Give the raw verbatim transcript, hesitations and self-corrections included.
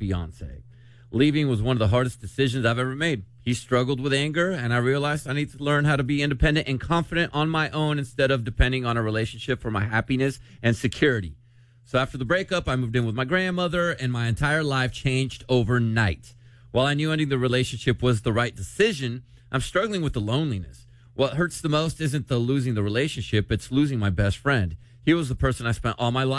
ex-fiance. Leaving was one of the hardest decisions I've ever made. He struggled with anger, and I realized I need to learn how to be independent and confident on my own instead of depending on a relationship for my happiness and security. So after the breakup, I moved in with my grandmother, and my entire life changed overnight. While I knew ending the relationship was the right decision, I'm struggling with the loneliness. What hurts the most isn't the losing the relationship, it's losing my best friend. He was the person I spent all my life